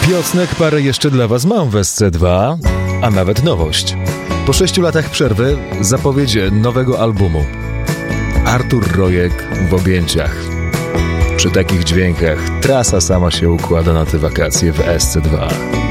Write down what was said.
Wiosnek parę jeszcze dla was mam w SC2, a nawet nowość. Po 6 latach przerwy zapowiedź nowego albumu. Artur Rojek w objęciach. Przy takich dźwiękach trasa sama się układa na te wakacje w SC2.